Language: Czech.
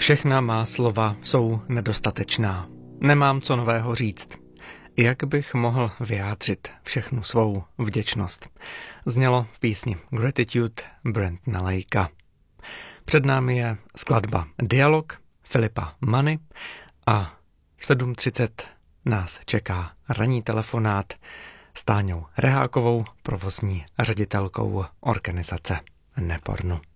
Všechna má slova jsou nedostatečná. Nemám co nového říct. Jak bych mohl vyjádřit všechnu svou vděčnost? Znělo v písni Gratitude Brentona Lakea. Před námi je skladba Dialog Filipa Many a v 7:30 nás čeká ranní telefonát s Táňou Rehákovou, provozní ředitelkou organizace Nepornu.